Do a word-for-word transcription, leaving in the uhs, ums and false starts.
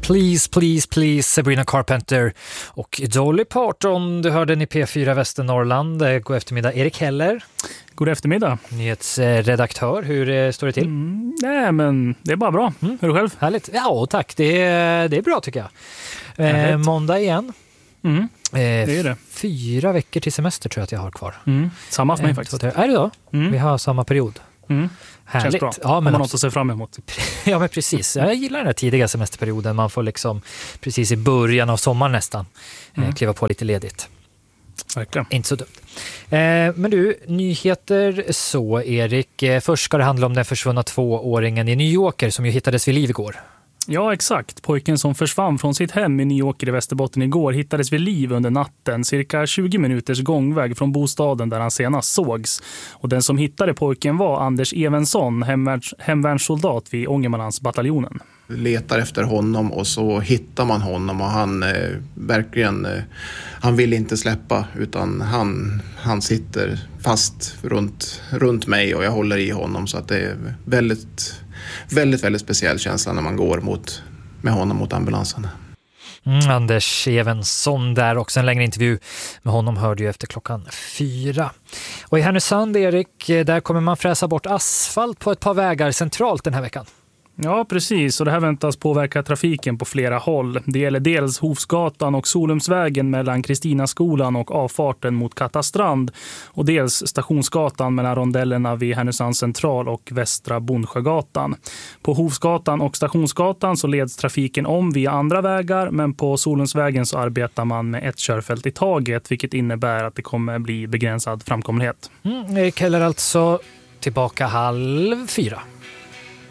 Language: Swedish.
Please, please, please, Sabrina Carpenter och Dolly Parton. Du hörde den i P fyra Västernorrland. God eftermiddag, Erik Heller. God eftermiddag. Nyhetsredaktör, hur står det till? Mm, nej, men det är bara bra. Mm. Hur är du själv? Härligt. Ja, tack. Det är, det är bra tycker jag. Eh, måndag igen. Mm. Eh, det är det. Fyra veckor till semester tror jag att jag har kvar. Mm. Samma för mig eh, faktiskt. Är det då? Mm. Vi har samma period. Mm. Härligt. Känns bra. Ja, men man något att se fram emot. Ja, men precis. Jag gillar den här tidiga semesterperioden. Man får liksom precis i början av sommaren nästan mm. eh, kliva på lite ledigt. Verkligen. Inte så dumt. Eh, men du, nyheter så Erik. Eh, först ska det handla om den försvunna tvååringen i New Yorker som ju hittades vid liv igår. Ja, exakt. Pojken som försvann från sitt hem i New Yorker i Västerbotten igår hittades vid liv under natten, cirka tjugo minuters gångväg från bostaden där han senast sågs. Och den som hittade pojken var Anders Evensson, hemvärns, hemvärnssoldat vid Ångermanlandsbataljonen. Letar efter honom och så hittar man honom och han eh, verkligen, eh, han vill inte släppa utan han, han sitter fast runt, runt mig och jag håller i honom så att det är väldigt, väldigt, väldigt speciell känsla när man går mot, med honom mot ambulansen. Mm, Anders Evensson där, också en längre intervju med honom hörde ju efter klockan fyra. Och i Härnösand, Erik, där kommer man fräsa bort asfalt på ett par vägar centralt den här veckan. Ja, precis. Och det här väntas påverka trafiken på flera håll. Det gäller dels Hovsgatan och Solumsvägen mellan Kristinaskolan och avfarten mot Katastrand. Och dels Stationsgatan mellan rondellerna vid Härnösand central och Västra Bondsjögatan. På Hovsgatan och Stationsgatan så leds trafiken om via andra vägar. Men på Solumsvägen så arbetar man med ett körfält i taget. Vilket innebär att det kommer bli begränsad framkomlighet. Mm, Erik Heller alltså tillbaka halv fyra.